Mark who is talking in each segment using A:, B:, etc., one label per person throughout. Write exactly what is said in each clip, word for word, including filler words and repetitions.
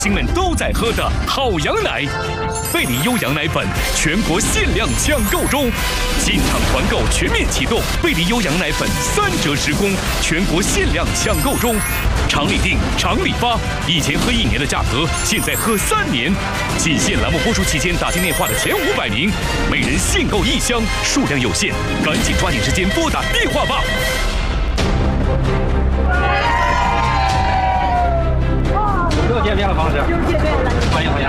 A: 亲们都在喝的好羊奶，贝里优羊奶粉全国限量抢购中，进场团购全面启动，贝里优羊奶粉三折十公，全国限量抢购中，厂里订，厂里发，以前喝一年的价格，现在喝三年。仅限栏目播出期间打进电话的前五百名，每人限购一箱，数量有限，赶紧抓紧时间拨打电话吧。
B: 又见面了，方老师。
C: 又见面了，
B: 欢迎欢迎。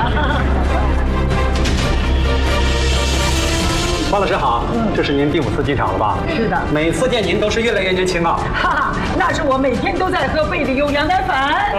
B: 方老师好，嗯，这是您第五次进场了吧？
C: 是的，
B: 每次见您都是越来越年轻了。
C: 哈哈，那是我每天都在喝贝里优羊奶粉。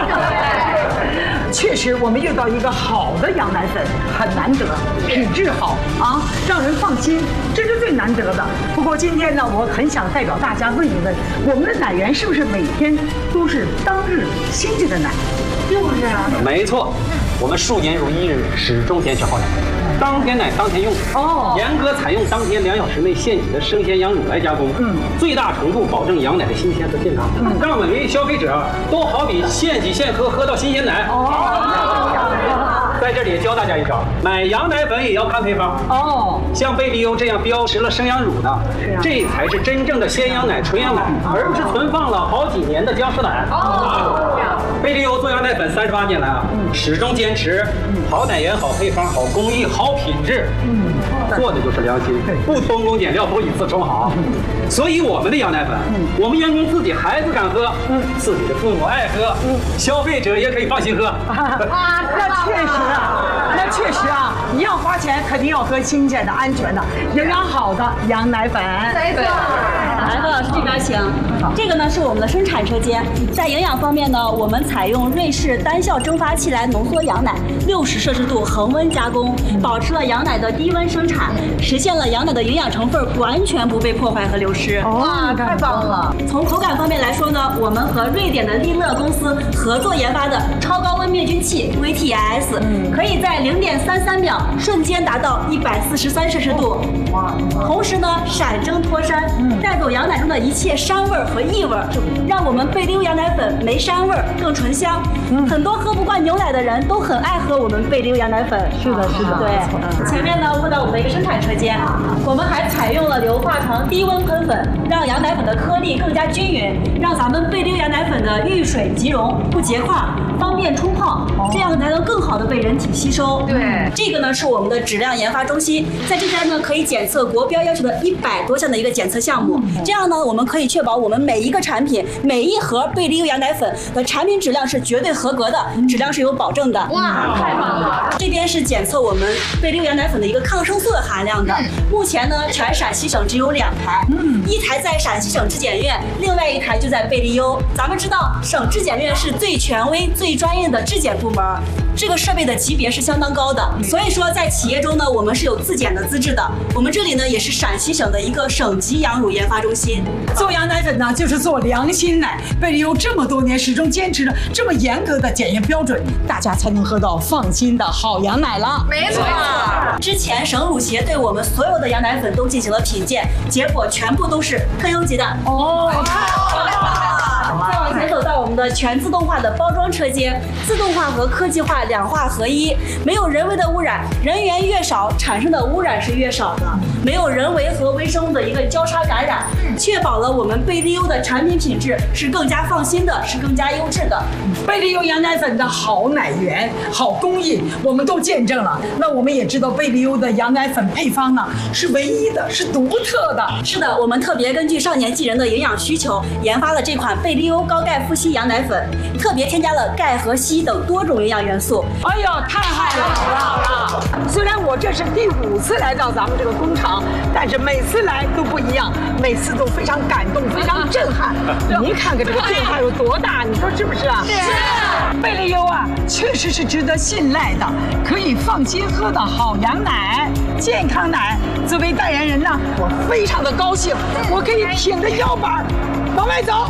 C: 确实，我们遇到一个好的羊奶粉很难得，品质好啊，让人放心，这是最难得的。不过今天呢，我很想代表大家问一问，我们的奶源是不是每天都是当日新鲜的奶？就是啊，
B: 没错，我们数年如一日，始终坚持好奶，当天奶当天用。哦，严格采用当天两小时内现挤的生鲜羊乳来加工，嗯，最大程度保证羊奶的新鲜和健康，嗯，让每位消费者都好比现挤现喝，喝到新鲜奶。哦，在这里教大家一招，买羊奶粉也要看配方。哦，像贝利优这样标识了生羊乳的，啊、这才是真正的鲜羊奶、纯羊奶，而不是存放了好几年的僵尸奶。哦。贝利优做羊奶粉三十八年来啊，嗯、始终坚持好奶源、好配方、好工艺、好品质，嗯，做的就是良心，不偷工减料，不以次充好。所以我们的羊奶粉，嗯、我们员工自己孩子敢喝，嗯，自己的父母爱喝，嗯，消费者也可以放心喝。
C: 啊，那确实啊，那确实啊，一样花钱，肯定要喝新鲜的、安全的、营养好的羊奶粉。
D: 没错。来，何老师这边请。这个呢是我们的生产车间，在营养方面呢，我们采用瑞士单效蒸发器来浓缩羊奶，六十摄氏度恒温加工，保持了羊奶的低温生产，实现了羊奶的营养成分完全不被破坏和流失。
C: 哇，太棒了！
D: 从口感方面来说呢，我们和瑞典的利乐公司合作研发的超高温灭菌器 V T S， 可以在零点三三秒瞬间达到一百四十三摄氏度，同时呢闪蒸脱膻，带走羊奶中的一切膻味和异味，让我们贝利优羊奶粉没膻味更醇香。很多喝不惯牛奶的人都很爱喝我们贝利优羊奶粉。
C: 是的，是的。
D: 对，前面呢问到我们的一个生产车间，我们还采用了硫化床低温喷粉，让羊奶粉的颗粒更加均匀，让咱们贝利优羊奶粉的遇水即溶，不结块，方便冲泡，这样才能更好的被人体吸收。
C: 对，
D: 这个呢是我们的质量研发中心，在这边呢可以检测国标要求的一百多项的一个检测项目，这样呢我们可以确保我们每一个产品、每一盒贝利优羊奶粉的产品质量是绝对合格的，质量是有保证的。
C: 哇，太棒了！
D: 这边是检测我们贝利优羊奶粉的一个抗生素的含量的，目前呢全陕西省只有两台，一台在陕西省质检院，另外一台就在贝利优。咱们知道省质检院是最权威、最专业的质检部门，这个设备的级别是相当高的，所以说在企业中呢，我们是有自检的资质的。我们这里呢也是陕西省的一个省级羊乳研发中心。
C: 做羊奶粉呢，就是做良心奶。贝利优这么多年始终坚持着这么严格的检验标准，大家才能喝到放心的好羊奶了。
D: 没错。之前省乳协对我们所有的羊奶粉都进行了品鉴，结果全部都是特优级的。哦，太好了！再往前走到我们的全自动化的包装车间，自动化和科技化两化合一，没有人为的污染，人员越少，产生的污染是越少的，没有人为和微生物的一个交叉感染，确保了我们贝利优的产品品质是更加放心的，是更加优质的。
C: 贝利优羊奶粉的好奶源、好工艺，我们都见证了。那我们也知道贝利优的羊奶粉配方呢是唯一的，是独特的。
D: 是的，我们特别根据少年纪人的营养需求，研发了这款贝利优高钙富硒羊奶粉，特别添加了钙和硒等多种营养元素。
C: 哎呀，太好了，好了！虽然我这是第五次来到咱们这个工厂，但是每次来都不一样，每次都非常感动，非常震撼。您看看这个变化有多大，你说是不是啊？是。贝利优啊，确实是值得信赖的，可以放心喝的好羊奶、健康奶。作为代言人呢，我非常的高兴，我可以挺着腰板往外走。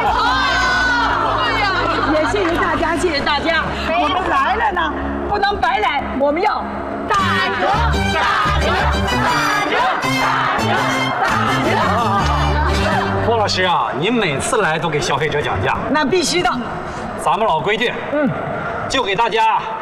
C: 也谢谢大家，谢谢大家。我们来了呢，不能白来，我们要打折，打折，打折，打折，打折。
B: 郭老师啊，您每次来都给消费者讲价，
C: 那必须的。
B: 咱们老规矩，嗯，就给大家